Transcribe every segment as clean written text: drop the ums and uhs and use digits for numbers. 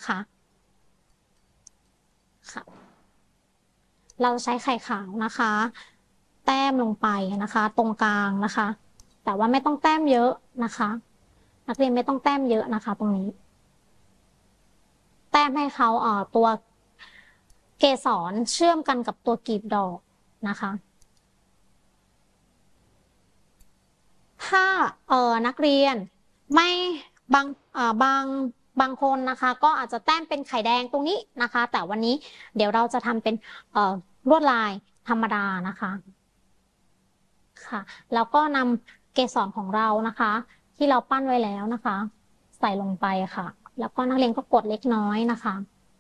นะคะค่ะเราใช้ไข่ขาวนะคะ แต้มลงไปนะคะตรงกลางนะคะ แต่ว่าไม่ต้องแต้มเยอะนะคะนักเรียนไม่ต้องแต้มเยอะนะคะตรงนี้แต้มให้เขาตัวเกสรเชื่อมกันกับตัวกลีบดอกนะคะถ้านักเรียนไม่บางบางคนนะคะก็อาจจะแต้มเป็นไข่แดงตรงนี้นะคะแต่วันนี้เดี๋ยวเราจะทำเป็นลวดลายธรรมดานะคะค่ะแล้วก็นำเกสรของเรานะคะที่เราปั้นไว้แล้วนะคะใส่ลงไปค่ะแล้วก็นักเรียนก็กดเล็กน้อยนะคะ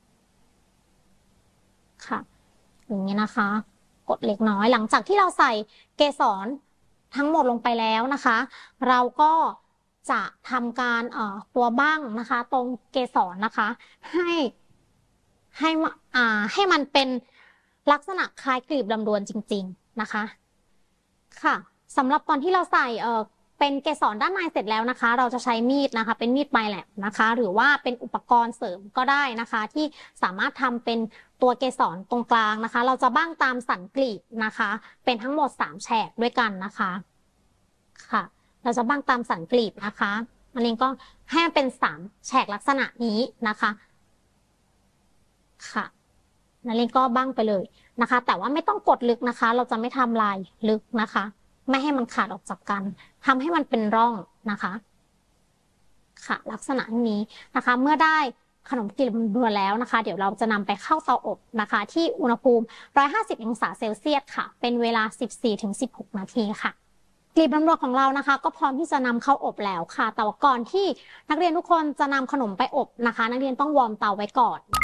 ค่ะอย่างนี้นะคะกดเล็กน้อยหลังจากที่เราใส่เกสรทั้งหมดลงไปแล้วนะคะเราก็จะทำการตัวบ้างนะคะตรงเกสรนะคะให้ให้ให้มันเป็นลักษณะคล้ายกลีบลำดวนจริงๆนะคะค่ะสำหรับตอนที่เราใส่เป็นเกสรด้านในเสร็จแล้วนะคะเราจะใช้มีดนะคะเป็นมีดปลายแหลมนะคะหรือว่าเป็นอุปกรณ์เสริมก็ได้นะคะที่สามารถทำเป็นตัวเกสรตรงกลางนะคะเราจะบ้างตามสันกลีบนะคะเป็นทั้งหมด3แฉกด้วยกันนะคะค่ะเราจะบ้างตามสันกลีบนะคะอันนี้ก็ให้มันเป็น3แฉกลักษณะนี้นะคะค่ะนักเรียนก็บ้างไปเลยนะคะแต่ว่าไม่ต้องกดลึกนะคะเราจะไม่ทำลายลึกนะคะไม่ให้มันขาดออกจากกันทำให้มันเป็นร่องนะคะค่ะลักษณะนี้นะคะเมื่อได้ขนมกลีบลำดวนแล้วนะคะเดี๋ยวเราจะนำไปเข้าเตาอบนะคะที่อุณหภูมิ150องศาเซลเซียสค่ะเป็นเวลา 14-16 นาทีค่ะกลีบลำดวนของเรานะคะก็พร้อมที่จะนำเข้าอบแล้วค่ะแต่ว่าก่อนที่นักเรียนทุกคนจะนำขนมไปอบนะคะนักเรียนต้องวอร์มเตาไว้ก่อน